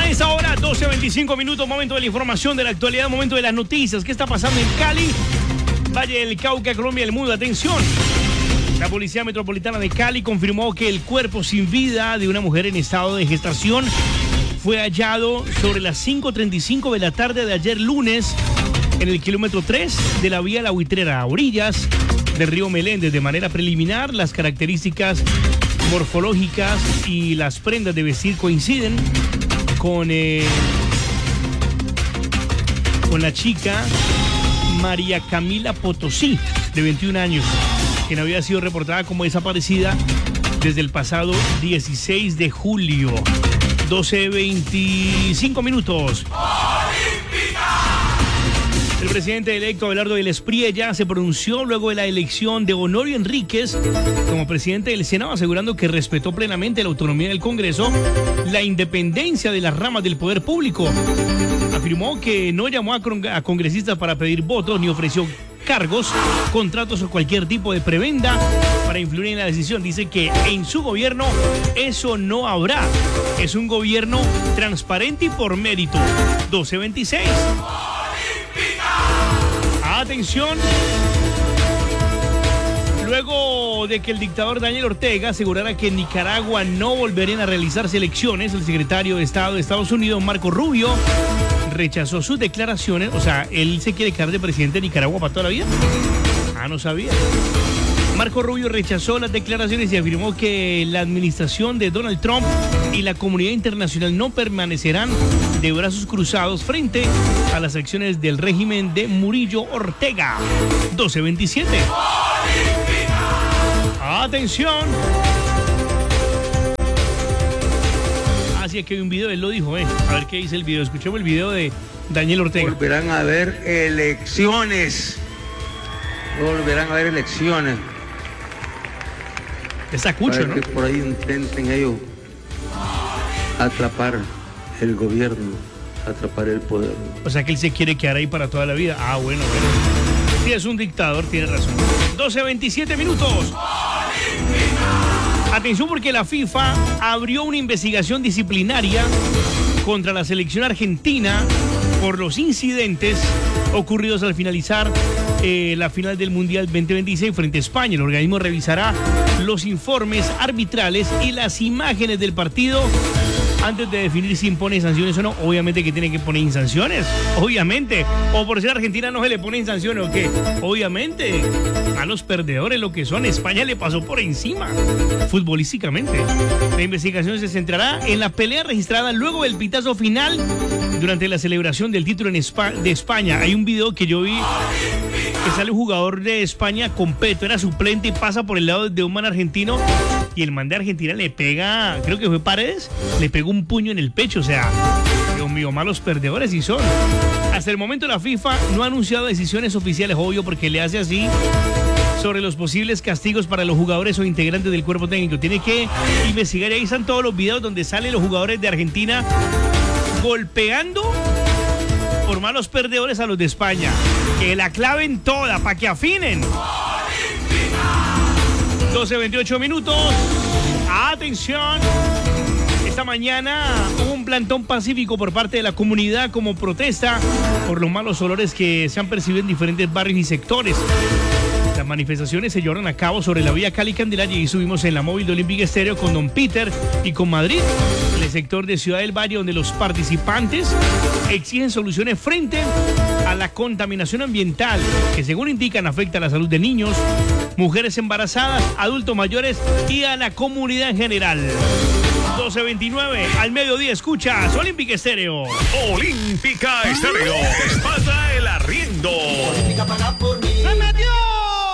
esta hora, 12:25 minutos, momento de la información de la actualidad, momento de las noticias. ¿Qué está pasando en Cali, Valle del Cauca, Colombia y el mundo? Atención. La Policía Metropolitana de Cali confirmó que el cuerpo sin vida de una mujer en estado de gestación fue hallado sobre las 5:35 de la tarde de ayer lunes en el kilómetro 3 de la vía La Buitrera, a orillas del río Meléndez. De manera preliminar, las características morfológicas y las prendas de vestir coinciden con la chica María Camila Potosí, de 21 años, quien había sido reportada como desaparecida desde el pasado 16 de julio. 12:25 minutos. El presidente electo Abelardo del Espriella se pronunció luego de la elección de Honorio Enríquez como presidente del Senado, asegurando que respetó plenamente la autonomía del Congreso, la independencia de las ramas del poder público. Afirmó que no llamó a congresistas para pedir votos ni ofreció cargos, contratos o cualquier tipo de prebenda para influir en la decisión. Dice que en su gobierno eso no habrá. Es un gobierno transparente y por mérito. 12:26. Atención. Luego de que el dictador Daniel Ortega asegurara que en Nicaragua no volverían a realizarse elecciones, el secretario de Estado de Estados Unidos, Marco Rubio, rechazó sus declaraciones. O sea, él se quiere quedar de presidente de Nicaragua para toda la vida. No sabía. Marco Rubio rechazó las declaraciones y afirmó que la administración de Donald Trump y la comunidad internacional no permanecerán de brazos cruzados frente a las acciones del régimen de Murillo Ortega. 12:27. Atención. Así es que hay un video, él lo dijo, A ver qué dice el video. Escuchemos el video de Daniel Ortega. Volverán a haber elecciones. Volverán a haber elecciones. Está cucho, ¿no? Que por ahí intenten ellos atrapar el gobierno, atrapar el poder. O sea que él se quiere quedar ahí para toda la vida. Bueno. Sí, es un dictador, tiene razón. 12:27 minutos. Atención, porque la FIFA abrió una investigación disciplinaria contra la selección argentina por los incidentes ocurridos al finalizar la final del Mundial 2026 frente a España. El organismo revisará los informes arbitrales y las imágenes del partido antes de definir si impone sanciones o no. Obviamente que tiene que poner sanciones, obviamente. O por ser Argentina no se le ponen sanciones o qué. Obviamente, a los perdedores lo que son. España le pasó por encima, futbolísticamente. La investigación se centrará en la pelea registrada luego del pitazo final durante la celebración del título de España. Hay un video que yo vi que sale un jugador de España con peto, era suplente y pasa por el lado de un man argentino y el man de Argentina le pega, creo que fue Paredes, le pegó un puño en el pecho. O sea, Dios mío, malos perdedores y son. Hasta el momento la FIFA no ha anunciado decisiones oficiales, obvio, porque le hace así, sobre los posibles castigos para los jugadores o integrantes del cuerpo técnico. Tiene que investigar y ahí están todos los videos donde salen los jugadores de Argentina golpeando por malos perdedores a los de España. Que la claven toda para que afinen. 12:28 minutos. Atención. Esta mañana hubo un plantón pacífico por parte de la comunidad como protesta por los malos olores que se han percibido en diferentes barrios y sectores. Las manifestaciones se llevaron a cabo sobre la vía Cali-Candelaria y subimos en la móvil de Olympic Estéreo con Don Peter y con Madrid, en el sector de Ciudad del Valle, donde los participantes exigen soluciones frente a la contaminación ambiental, que según indican afecta a la salud de niños, mujeres embarazadas, adultos mayores y a la comunidad en general. 12:29, al mediodía escuchas Olympic Estéreo. Olímpica Estéreo. Espata el arriendo. Olímpica paga por mí.